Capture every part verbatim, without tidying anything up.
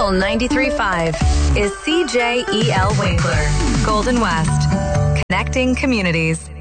Eagle ninety-three point five is C J E L Winkler, Golden West, connecting communities.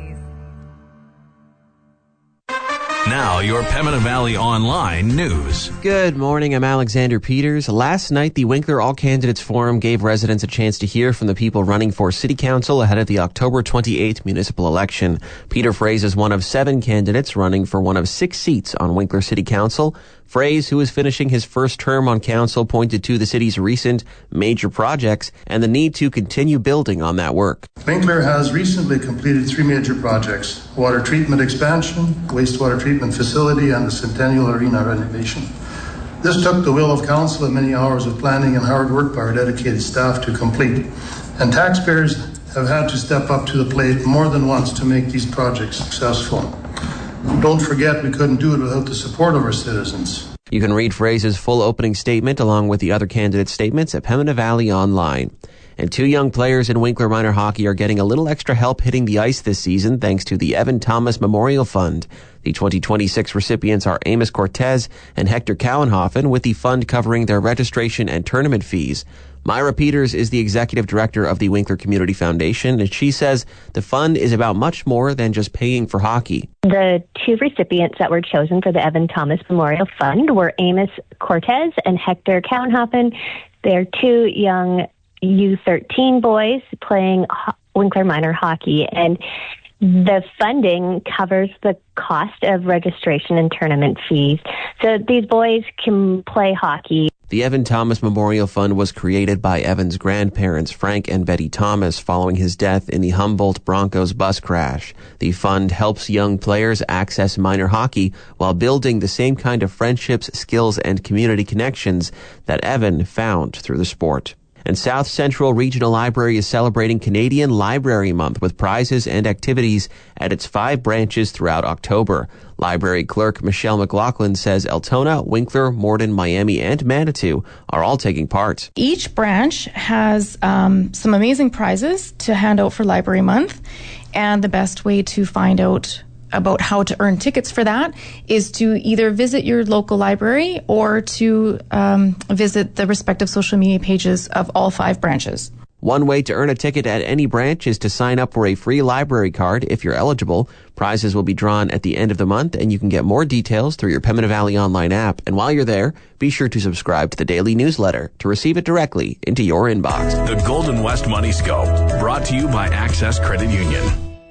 Now, your Pembina Valley Online news. Good morning, I'm Alexander Peters. Last night, the Winkler All Candidates Forum gave residents a chance to hear from the people running for City Council ahead of the October twenty-eighth municipal election. Peter Fraze is one of seven candidates running for one of six seats on Winkler City Council. Fraze, who is finishing his first term on council, pointed to the city's recent major projects and the need to continue building on that work. Winkler has recently completed three major projects: water treatment expansion, wastewater treatment facility, and the Centennial Arena renovation. This took the will of council and many hours of planning and hard work by our dedicated staff to complete. And taxpayers have had to step up to the plate more than once to make these projects successful. Don't forget, we couldn't do it without the support of our citizens. You can read Fraze's full opening statement along with the other candidates' statements at Pembina Valley Online. And two young players in Winkler Minor Hockey are getting a little extra help hitting the ice this season thanks to the Evan Thomas Memorial Fund. The twenty twenty-six recipients are Amos Cortez and Hector Cowenhofen, with the fund covering their registration and tournament fees. Myra Peters is the executive director of the Winkler Community Foundation, and she says the fund is about much more than just paying for hockey. The two recipients that were chosen for the Evan Thomas Memorial Fund were Amos Cortez and Hector Cowenhofen. They're two young U thirteen boys playing ho- Winkler Minor Hockey, and the funding covers the cost of registration and tournament fees. So these boys can play hockey. The Evan Thomas Memorial Fund was created by Evan's grandparents, Frank and Betty Thomas, following his death in the Humboldt Broncos bus crash. The fund helps young players access minor hockey while building the same kind of friendships, skills, and community connections that Evan found through the sport. And South Central Regional Library is celebrating Canadian Library Month with prizes and activities at its five branches throughout October. Library clerk Michelle McLaughlin says Altona, Winkler, Morden, Miami, and Manitou are all taking part. Each branch has um, some amazing prizes to hand out for Library Month, and the best way to find out about how to earn tickets for that is to either visit your local library or to um, visit the respective social media pages of all five branches. One way to earn a ticket at any branch is to sign up for a free library card if you're eligible. Prizes will be drawn at the end of the month, and you can get more details through your Pembina Valley Online app. And while you're there, be sure to subscribe to the daily newsletter to receive it directly into your inbox. The Golden West Money Scope, brought to you by Access Credit Union.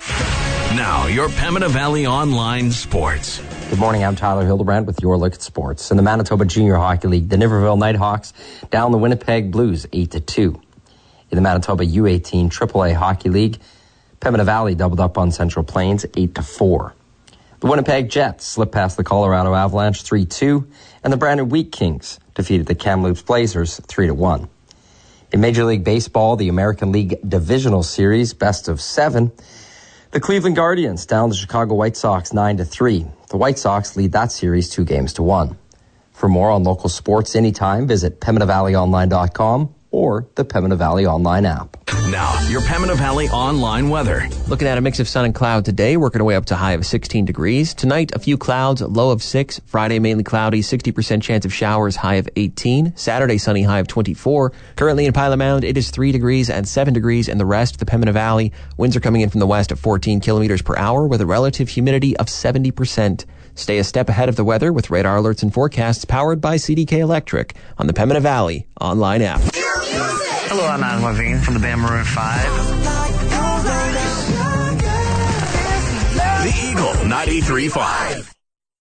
Now, your Pembina Valley Online Sports. Good morning, I'm Tyler Hildebrand with your look at sports. In the Manitoba Junior Hockey League, the Niverville Nighthawks down the Winnipeg Blues eight to two. In the Manitoba U eighteen triple A Hockey League, Pembina Valley doubled up on Central Plains eight to four. The Winnipeg Jets slipped past the Colorado Avalanche three two, and the Brandon Wheat Kings defeated the Kamloops Blazers three to one. In Major League Baseball, the American League Divisional Series best of seven, the Cleveland Guardians down the Chicago White Sox nine to three. The White Sox lead that series two games to one. For more on local sports anytime, visit Pembina Valley Online dot com or the Pembina Valley Online app. Now, your Pembina Valley Online weather. Looking at a mix of sun and cloud today, working our way up to a high of sixteen degrees. Tonight, a few clouds, low of six. Friday, mainly cloudy, sixty percent chance of showers, high of eighteen. Saturday, sunny, high of twenty-four. Currently in Pilot Mound, it is three degrees and seven degrees in the rest of the Pembina Valley. Winds are coming in from the west at fourteen kilometers per hour with a relative humidity of seventy percent. Stay a step ahead of the weather with radar alerts and forecasts powered by C D K Electric on the Pembina Valley Online app. Hello, I'm Adam Levine from the band Maroon five. The Eagle ninety-three point five.